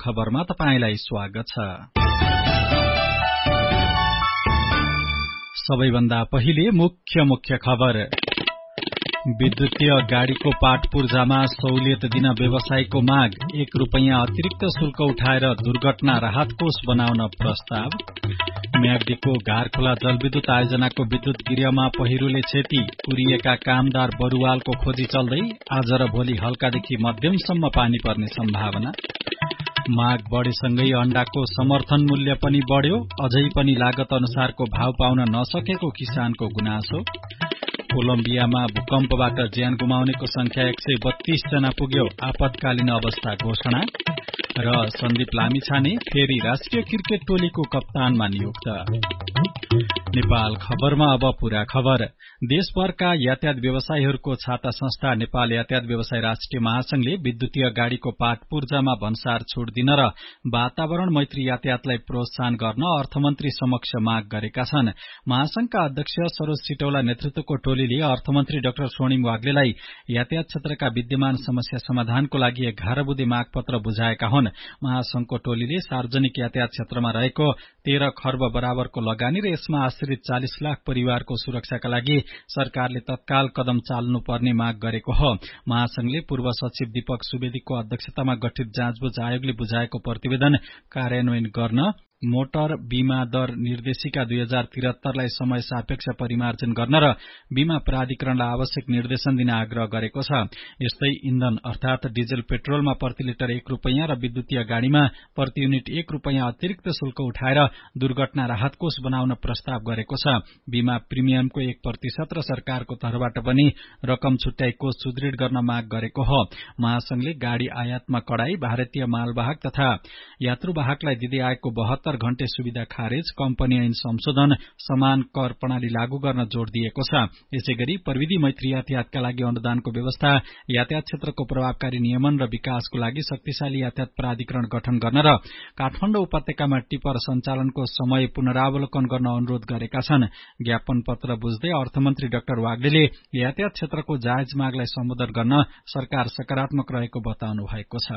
खबरमा तपाईलाई स्वागत छ। सबैभन्दा पहिले मुख्य खबर। विद्युतीय गाड़ीको पाट पूर्जामा सहुलियत दिन व्यवसायको माग, ₹1 अतिरिक्त शुल्क उठाएर दुर्घटना राहत कोष बनाउन प्रस्ताव। म्याग्दीको घारखोला जलविद्युत आयोजनाको विद्युत गृहमा पहिरोले क्षति, पुरिएका कामदार बरुवालको खोजी चल्दै, आज र भोलि हल्कादेखि मध्यमसम्म पानी पर्ने सम्भावना। माग बढेसँगै अण्डाको समर्थन मूल्य पनि बढ्यो, अझै पनि लागत अनुसारको भाव पाउन नसकेको किसानको गुनासो। कोलम्बियामा भूकम्पबाट ज्यान गुमाउनेको संख्या 132 जना पुग्यो, आपतकालीन अवस्था घोषणा। र सन्दीप लामिछाने फेरि राष्ट्रिय क्रिकेट टोलीको कप्तानमा नियुक्त। नेपाल खबरमा अब पूरा खबर। देशभरका यातायात व्यवसायीहरूको छाता संस्था नेपाल यातायात व्यवसाय राष्ट्रिय महासंघले विद्युतीय गाड़ीको पाट पूर्जामा भन्सार छूट दिन र वातावरण मैत्री यातायातलाई प्रोत्साहन गर्न अर्थमन्त्री समक्ष माग गरेका छन्। महासंघका अध्यक्ष सरोज सिटौला नेतृत्वको टोलीले अर्थमन्त्री डाक्टर स्वर्णिम वाग्लेलाई यातायात क्षेत्रका विद्यमान समस्या समाधानको लागि 11 बुँदे मागपत्र बुझाएका हुन्। महासंघको टोलीले सार्वजनिक यातायात क्षेत्रमा रहेको 13 खर्ब बराबरको लगानी र यसमा आश्रित 40 लाख परिवारको सुरक्षाका लागि सरकारले तत्काल कदम चाल्नुपर्ने माग गरेको हो। महासंघले पूर्व सचिव दीपक सुवेदीको अध्यक्षतामा गठित जाँचबुझ आयोगले बुझाएको प्रतिवेदन कार्यान्वयन गर्न मोटर बीमा दर निर्देशिका 2073 लाई समय सापेक्ष परिमार्जन गर्न र बीमा प्राधिकरणलाई आवश्यक निर्देशन दिन आग्रह गरेको छ। यस्तै इन्धन अर्थात डिजल पेट्रोलमा प्रति लिटर ₹1 र विद्युतीय गाड़ीमा प्रति युनिट ₹1 अतिरिक्त शुल्क उठाएर दुर्घटना राहत कोष बनाउन प्रस्ताव गरेको छ। बीमा प्रिमियमको 1% र सरकारको तर्फबाट पनि रकम छुट्याई कोष सुदृढ गर्न माग गरेको हो। महासंघले गाड़ी आयातमा कडाई, भारतीय मालवाहक तथा यात्रुवाहकलाई दिँदै आएको 72 घण्टे सुविधा खारेज, कम्पनी ऐन संशोधन, समान कर प्रणाली लागू गर्न जोड़ दिएको छ। यसैगरी प्रविधि मैत्री यातायातका लागि अनुदानको व्यवस्था, यातायात क्षेत्रको प्रभावकारी नियमन र विकासको लागि शक्तिशाली यातायात प्राधिकरण गठन गर्न र काठमाडौँ उपत्यकामा टिपर सञ्चालनको समय पुनरावलोकन गर्न अनुरोध गरेका छन्। ज्ञापन पत्र बुझ्दै अर्थमन्त्री डाक्टर वाग्लेले यातायात क्षेत्रको जायज मागलाई सम्बोधन गर्न सरकार सकारात्मक रहेको बताउनु भएको छ।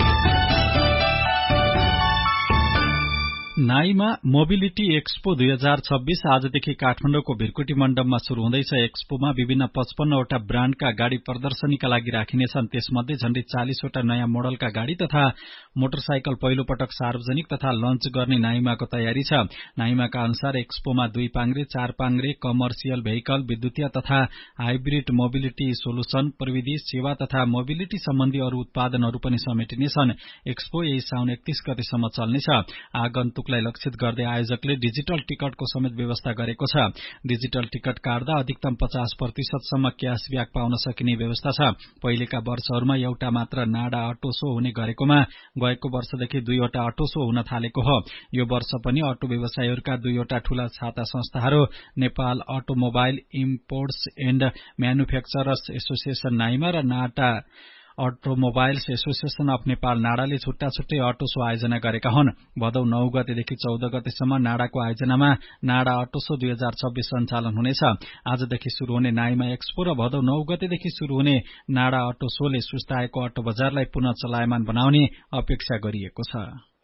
नाईमा मोबिलिटी एक्सपो 2026 आजदेखि काठमाडौँको भिरकुटी मण्डपमा शुरू हुँदैछ। एक्सपोमा विभिन्न 55 वटा ब्राण्डका गाड़ी प्रदर्शनीका लागि राखिनेछन्। त्यसमध्ये झण्डै 40 वटा नयाँ मोडलका गाड़ी तथा मोटरसाइकल पहिलो पटक सार्वजनिक तथा लन्च गर्ने नाईमाको तयारी छ। नाईमाका अनुसार एक्सपोमा 2 पाङ्ग्रे, 4 पाङ्ग्रे, कमर्सियल भेहिकल, विद्युतीय तथा हाइब्रिड मोबिलिटी सोलुसन, प्रविधि, सेवा तथा मोबिलिटी सम्बन्धी अरू उत्पादनहरू पनि समेटिनेछन्। एक्सपो यही साउन 31 गतेसम्म चल्नेछ। आगन्तुक लक्षित गर्दै आयोजकले डिजिटल टिकटको समेत व्यवस्था गरेको छ। डिजिटल टिकट काट्दा अधिकतम 50% सम्म क्याशब्याक पाउन सकिने व्यवस्था छ। पहिलेका वर्षहरूमा एउटा मात्र नाडा अटो शो हुने गरेकोमा गएको वर्षदेखि 2 वटा अटो शो हुन थालेको हो। यो वर्ष पनि अटो व्यवसायीहरूका 2 वटा ठूला छाता संस्थाहरू Nepal automobile imports and manufacturers association Naima र NATA automobiles association of Nepal नाडाले छुट्टा छुट्टै अटो शो आयोजना गरेका हुन्। भदौ 9 गतेदेखि 14 गतेसम्म नाडाको आयोजनामा नाडा अटो शो 2026 सञ्चालन हुनेछ। आजदेखि शुरू हुने नाईमा एक्सपो र भदौ 9 गतेदेखि शुरू हुने नाडा अटो शोले सुस्ताएको अटो बजारलाई पुनः चलायमान बनाउने अपेक्षा गरिएको छ।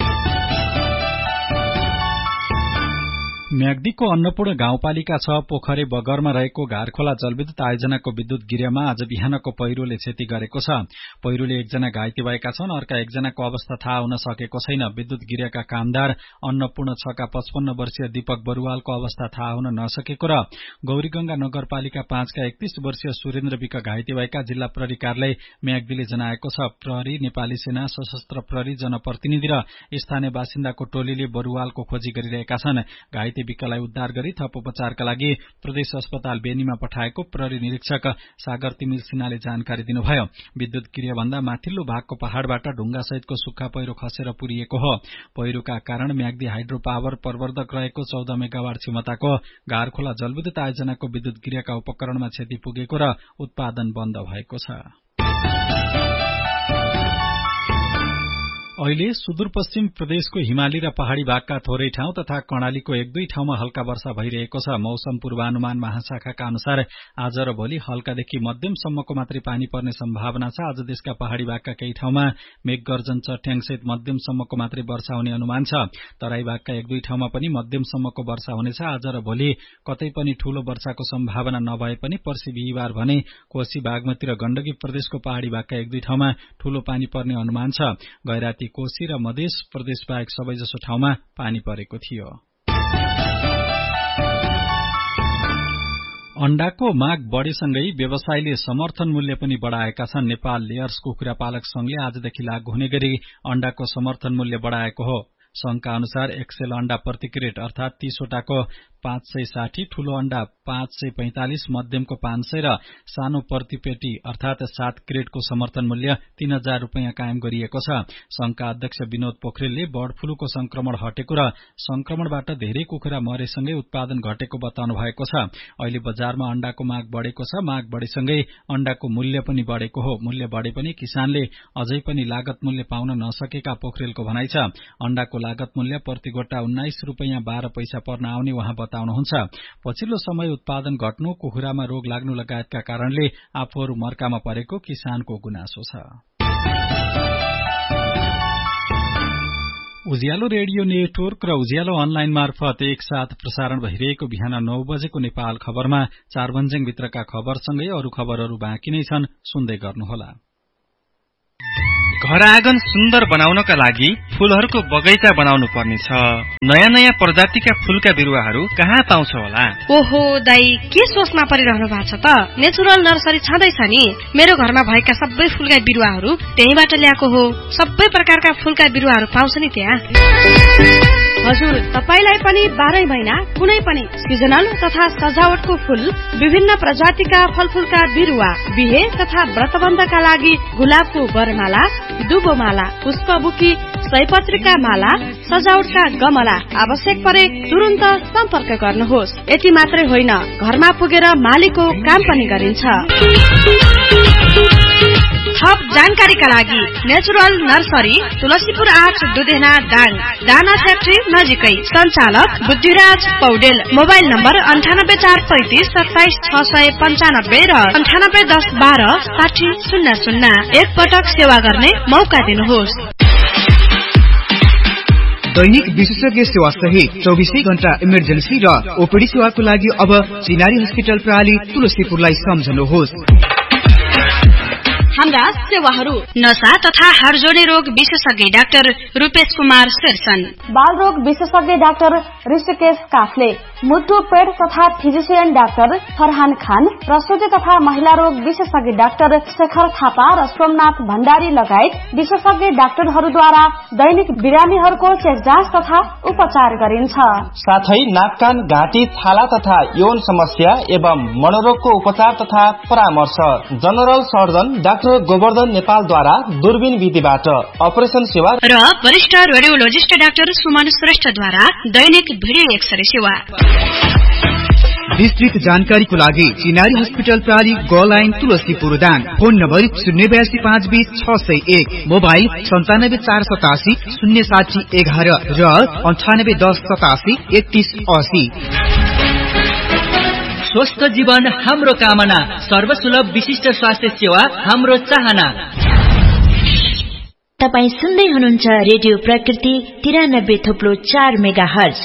म्याग्दीको अन्नपूर्ण गाउँपालिका 6 पोखरे बगरमा रहेको घारखोला जलविद्युत आयोजनाको विद्युत गृहमा आज बिहानको पहिरोले क्षति गरेको छ। पहिरोले 1 जना घाइते भएका छन्, अर्का 1 जनाको अवस्था थाहा हुन सकेको छैन। विद्युत गृहका कामदार अन्नपूर्ण 6 का 55 वर्षीय दीपक बरुवालको अवस्था थाहा हुन नसकेको र गौरीगंगा नगरपालिका 5 का 31 वर्षीय सुरेन्द्र विक घाइते भएका जिल्ला प्रहरी कार्यालय म्याग्दीले जनाएको छ। प्रहरी, नेपाली सेना, सशस्त्र प्रहरी, जनप्रतिनिधि र स्थानीय बासिन्दाको टोलीले बरुवालको खोजी गरिरहेका छन्। घाइते विकलाई उद्धार गरी थप उपचारका लागि प्रदेश अस्पताल बेनीमा पठाएको प्रहरी निरीक्षक सागर तिमिल सिन्हाले जानकारी दिनुभयो। विद्युत गृहभन्दा माथिल्लो भागको पहाड़बाट ढुंगा सहितको सुक्खा पहिरो खसेर पुरिएको हो। पहिरोका कारण म्याग्दी हाइड्रो पावर प्रवर्धक रहेको 14 मेगावाट क्षमताको घारखोला जलविद्युत आयोजनाको विद्युत गृहका उपकरणमा क्षति पुगेको र उत्पादन बन्द भएको छ। अहिले सुदूरपश्चिम प्रदेशको हिमाली र पहाड़ी भागका थोरै ठाउँ तथा कर्णालीको 1-2 ठाउँमा हल्का वर्षा भइरहेको छ। मौसम पूर्वानुमान महाशाखाका अनुसार आज र भोलि हल्कादेखि मध्यमसम्मको मात्रै पानी पर्ने सम्भावना छ। आज देशका पहाड़ी भागका केही ठाउँमा मेघगर्जन चट्याङसहित मध्यमसम्मको मात्रै वर्षा हुने अनुमान छ। तराई भागका 1-2 ठाउँमा पनि मध्यमसम्मको वर्षा हुनेछ। आज र भोलि कतै पनि ठूलो वर्षाको सम्भावना नभए पनि पर्सि बिहीबार भने कोशी, बागमती र गण्डकी प्रदेशको पहाड़ी भागका 1-2 ठाउँमा ठूलो पानी पर्ने अनुमान छ। गैराती, कोशी र मध्य प्रदेश बाहेक सबैजसो ठाउँमा पानी परेको थियो। अण्डाको माग बढेसँगै व्यवसायीले समर्थन मूल्य पनि बढ़ाएका छन्। नेपाल लेयर्स कुखुरा पालक संघले आजदेखि लागू हुने गरी अण्डाको समर्थन मूल्य बढ़ाएको हो। संघका अनुसार एक्सेल अण्डा प्रति क्रेट अर्थात 30 वटाको 560, ठूलो अण्डा 545, मध्यमको 500 र सानो प्रति पेटी अर्थात 7 क्रेटको समर्थन मूल्य 3000 रुपैयाँ कायम गरिएको छ। संघका अध्यक्ष विनोद पोखरेलले बर्ड फ्लूको संक्रमण हटेको र संक्रमणबाट धेरै कुखुरा मरेसँगै उत्पादन घटेको बताउनु भएको छ। अहिले बजारमा अण्डाको माग बढ़ेको छ। माग बढ़ेसँगै अण्डाको मूल्य पनि बढ़ेको हो। मूल्य बढ़े पनि किसानले अझै पनि लागत मूल्य पाउन नसकेका पोखरेलको भनाइ छ। अण्डाको लागत मूल्य प्रति गोटा 19 रुपैयाँ 12 पैसा पर्न आउने उहाँ बताउनुहुन्छ। पछिल्लो समय उत्पादन घट्नु, कुखुरामा रोग लाग्नु लगायतका कारणले आफूहरू मर्कामा परेको किसानको गुनासो छ। उज्यालो रेडियो नेटवर्क र उज्यालो अनलाइन मार्फत एकसाथ प्रसारण भइरहेको बिहान 9 बजेको नेपाल खबरमा चारबन्जेङ भित्रका खबरसँगै अरू खबरहरू बाँकी नै छन्, सुन्दै गर्नुहोला। घर आँगन सुन्दर बनाउनका लागि फूलहरूको बगैँचा बनाउनु पर्नेछ। नयाँ नयाँ प्रजातिका फूलका बिरुवाहरू कहाँ पाउँछ होला? ओहो दाइ, के सोचमा परिरहनु भएको छ त? नेचुरल नर्सरी छँदैछ नि। मेरो घरमा भएका सबै फूलका बिरुवाहरू त्यहीबाट ल्याएको हो। सबै प्रकारका फूलका बिरुवाहरू पाउँछ नि त्यहाँ। हजुर, तपाईलाई पनि 12 महिना कुनै पनि सिजनल तथा सजावटको फूल, विभिन्न प्रजातिका फलफूलका बिरुवा, बिहे तथा व्रतबन्धका लागि गुलाबको वरमाला, दुबोमाला, पुष्पबुकी, सयपत्रीका माला, सजावटका गमला आवश्यक परे तुरुन्त सम्पर्क गर्नुहोस्। यति मात्रै होइन, घरमा पुगेर मालीको काम पनि गरिन्छ। थप जानकारीका लागि नेचुरल नर्सरी, तुलसीपुर 8 दुधेना दाङ, दाना फ्याक्ट्री नजिकै। सञ्चालक बुद्धिराज पौडेल। मोबाइल नम्बर 9843 27 695 र 9810 12 6000। एक पटक सेवा गर्ने मौका दिनुहोस्। दैनिक विशेषज्ञ सेवा सहित 24 घण्टा इमर्जेन्सी र ओपीडी सेवाको लागि अब चिनारी हस्पिटल प्रणाली तुलसीपुरलाई सम्झनुहोस्। हाम्रा सेवाहरू: नशा तथा हाड जोड्ने रोग विशेषज्ञ डाक्टर रूपेश कुमार शेरसन, बाल रोग विशेषज्ञ डाक्टर ऋषिकेश काफले, मुटु पेट तथा फिजिशियन डाक्टर फरहान खान, प्रसुति तथा महिला रोग विशेषज्ञ डाक्टर शेखर थापा र सोमनाथ भण्डारी लगायत विशेषज्ञ डाक्टरहरूद्वारा दैनिक बिरामीहरूको चेक जाँच तथा उपचार गरिन्छ। साथै नाक कान घाँटी छाला तथा यौन समस्या एवं मनोरोगको उपचार तथा परामर्श जनरल सर्जन डाक्टर गोवर्धन नेपालद्वारा दूरबीन विधिबाट अपरेसन सेवा र वरिष्ठ रेडियोलोजिस्ट डाक्टर सुमन श्रेष्ठद्वारा दैनिक भिडियो एक्सरे सेवा। विस्तृत जानकारीको लागि चिनारी हस्पिटल प्रणाली ग line Tulsipur Dang. Phone number 082 520 601, mobile 97487 060 11 र 9810 87 31 80। स्वस्थ जीवन हाम्रो कामना, सर्वसुलभ विशिष्ट स्वास्थ्य सेवा हाम्रो चाहना। तपाई सुन्दै हुनुहुन्छ रेडियो प्रकृति 93.4 मेगाहर्ज।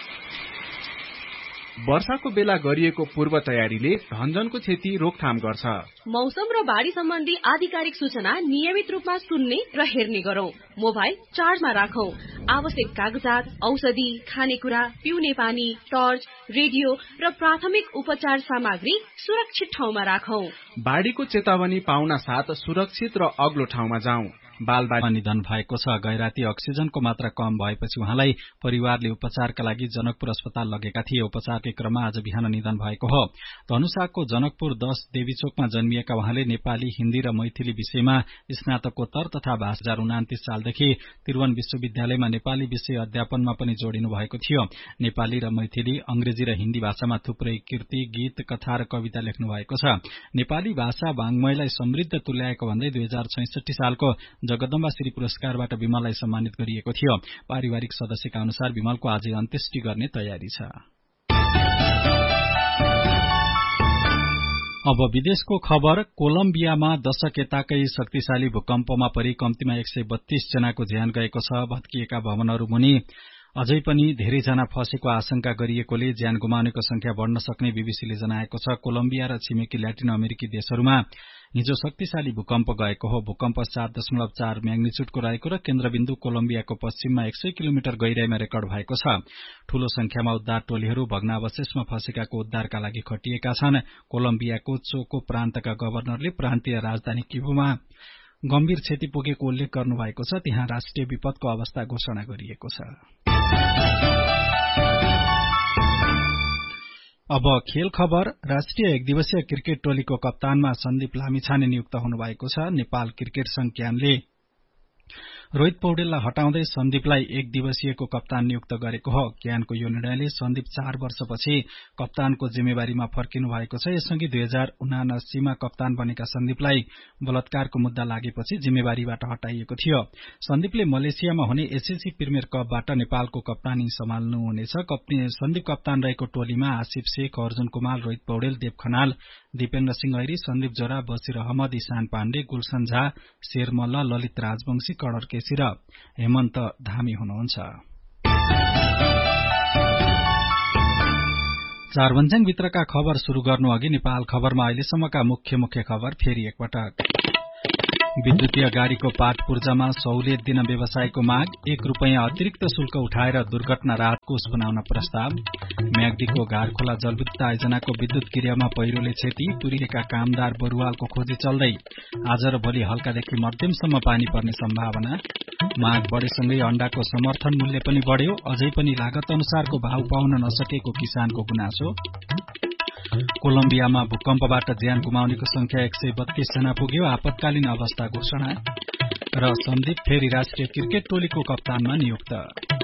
वर्षाको बेला गरिएको पूर्व तयारीले धनजनको क्षति रोकथाम गर्छ। मौसम र बाढी सम्बन्धी आधिकारिक सूचना नियमित रूपमा सुन्ने र हेर्ने गरौं। मोबाइल चार्जमा राखौं। आवश्यक कागजात, औषधि, खानेकुरा, पिउने पानी, टर्च, रेडियो र प्राथमिक उपचार सामग्री सुरक्षित ठाउँमा राखौं। बाढीको चेतावनी पाउन साथ सुरक्षित र अग्लो ठाउँमा जाउँ। बालबालिका निधन भएको छ। गैराती अक्सिजनको मात्रा कम भएपछि उहाँलाई परिवारले उपचारका लागि जनकपुर अस्पताल लगेका थिए। उपचारकै क्रममा आज बिहान निधन भएको हो। धनुषाको जनकपुर 10 देवीचोकमा जन्मिएका उहाँले नेपाली, हिन्दी र मैथिली विषयमा स्नातकोत्तर तथा भाषा 2029 सालदेखि त्रिभुवन विश्वविद्यालयमा नेपाली विषय अध्यापनमा पनि जोडिनु भएको थियो। नेपाली र मैथिली, अंग्रेजी र हिन्दी भाषामा थुप्रै कृति, गीत, कथा र कविता लेख्नु भएको छ। नेपाली भाषा वाङ्मयलाई समृद्ध तुल्याएको भन्दै 2066 सालको जगदम्बा श्री पुरस्कारबाट विमललाई सम्मानित गरिएको थियो। पारिवारिक सदस्यका अनुसार विमलको आजै अन्त्येष्टि गर्ने तयारी छ। अब विदेशको खबर। कोलम्बियामा दशक यताकै शक्तिशाली भूकम्पमा परि कम्तीमा 132 जनाको ज्यान गएको छ। भत्किएका भवनहरू मुनि अझै पनि धेरैजना फँसेको आशंका गरिएकोले ज्यान गुमाउनेको संख्या बढ़न सक्ने बीबीसीले जनाएको छ। कोलम्बिया र छिमेकी ल्याटिन अमेरिकी देशहरूमा हिजो शक्तिशाली भूकम्प गएको हो। भूकम्प 7.4 म्याग्निच्युडको रहेको र केन्द्रबिन्दु कोलम्बियाको पश्चिममा 100 किलोमिटर गहिराईमा रेकर्ड भएको छ। ठूलो संख्यामा उद्धार टोलीहरू भग्नावशेषमा फँसेकाको उद्धारका लागि खटिएका छन्। कोलम्बियाको चोको प्रान्तका गवर्नरले प्रान्तीय राजधानी किबुमा गम्भीर क्षति पुगेको उल्लेख गर्नुभएको छ। त्यहाँ राष्ट्रिय विपदको अवस्था घोषणा गरिएको छ। अब खेल खबर। राष्ट्रिय एकदिवसीय क्रिकेट टोलीको कप्तानमा सन्दीप लामिछाने नियुक्त हुनुभएको छ। नेपाल क्रिकेट संघ क्यानले रोहित पौडेललाई हटाउँदै सन्दीपलाई एक दिवसीयको कप्तान नियुक्त गरेको हो। क्यानको यो निर्णयले सन्दीप 4 वर्षपछि कप्तानको जिम्मेवारीमा फर्किनु भएको छ। यससँगै 2079 मा कप्तान बनेका सन्दीपलाई बलात्कारको मुद्दा लागेपछि जिम्मेवारीबाट हटाइएको थियो। सन्दीपले मलेसियामा हुने एसएससी प्रिमियर कपबाट नेपालको कप्तानी सम्हाल्नुहुनेछ। सन्दीप कप्तान रहेको टोलीमा आसिफ शेख, अर्जुन कुमार, रोहित पौडेल, देव खनाल, दीपेन्द्र सिंह ऐरी, सन्दीप जोरा, बसिर अहमद, ईशान पाण्डे, गुलशन झा, शेर मल्ल, ललित राजवंशी, कणर केसी र हेमन्त धामी हुनुहुन्छ। चारभन्ज्याङ भित्रका खबर शुरू गर्नु अघि नेपाल खबरमा अहिलेसम्मका मुख्य खबर फेरि एकपटक। विद्युतीय गाड़ीको पाट पूर्जामा सहुलियत दिन व्यवसायको माग। 1 रुपैयाँ अतिरिक्त शुल्क उठाएर दुर्घटना राहत कोष बनाउन प्रस्ताव। म्याग्दीको घारखोला जलविद्युत आयोजनाको विद्युत क्रियामा पहिरोले क्षति। तुरिएका कामदार बरुवालको खोजी चल्दै। आज र भोलि हल्कादेखि मध्यमसम्म पानी पर्ने सम्भावना। माग बढेसँगै अण्डाको समर्थन मूल्य पनि बढ्यो। अझै पनि लागत अनुसारको भाव पाउन नसकेको किसानको गुनासो। कोलम्बियामा भूकम्पबाट ज्यान गुमाउनेको संख्या 132 जना पुग्यो। आपतकालीन अवस्था घोषणा र सन्दीप फेरि राष्ट्रिय क्रिकेट टोलीको कप्तानमा नियुक्त।